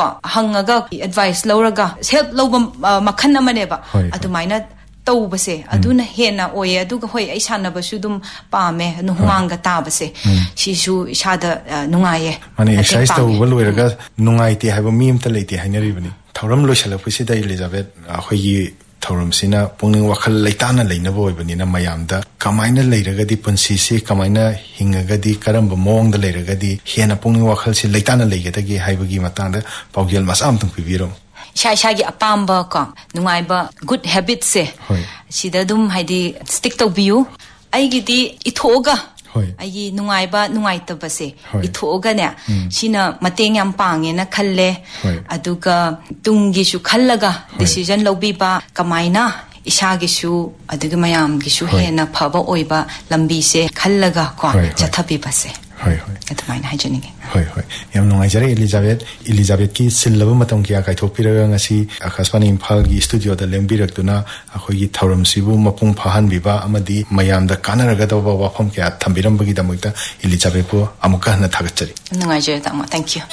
ko hangaga advice lawraga help lawba makhan amaneba adumaina tawbase aduna hena oye aduga hoi ai sanabashu dum paame nu humanga tabase sisu isada nungaye mani exercise tawba loiraga nungaite haiba mi amta leite hainaribani thauram loisalapusida Elizabeth ahoyi thauramsina pungning wakhal leitana leinaba oibanina mayamda kamaina leiragadi punsisi kamaina hingagadi karamba mongda leiragadi hena pungning wakhal si leitana leigedagi haibagi matangda paugel masam tung pibiro shagi apamba ko nungaiba good habits se sida dum haidi stick to biu aigidi ithoga ai nungaiba nungaitab se ithoga ne sina mateng yam pange na khalle aduga tungi su khallaga decision lobiba kamaina ishagi su aduga mayam gi su hena phaba oiba lambi se khallaga ko chathabi base atmaina hajani yam nungai jare Elizabeth ki sillabu matong kya kai thopiraga ngasi Akashvani Imphal gi studio da lembirak tuna akhoi gi thauram sibu mapung phahan biba amadi mayam da kanaraga da wafam kya thambiram bagi damukta Elizabeth po amuka na thagachari nungai jare tama thank you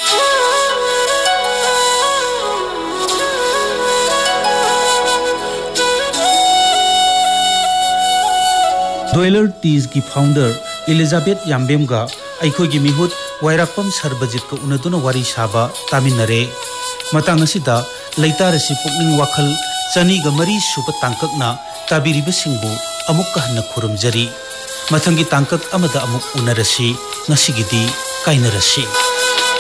Dweller Teas ki founder Elizabeth Yambem ga aiko gi mihut Wairakpam Sarbajit ko unaduna wari saba taminare matang asida leitarasi pukning wakhal chani ga mari suba tangkakna tabiriba singbu amuk kahna khurumjari mathangi tangkak amada amuk unarasi ngasigidi kainarasi